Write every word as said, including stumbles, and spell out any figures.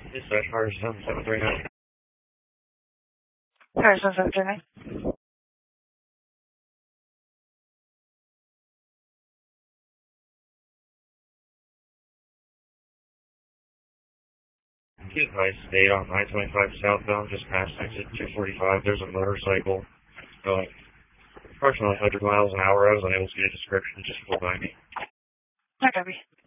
Dispatch, Fire seven seven three nine. Fire seven seven three nine. Key advice, stay on nine twenty-five southbound, just past exit two forty-five. There's a motorcycle going approximately one hundred miles an hour. I was unable to get a description, just pulled by me. I copy.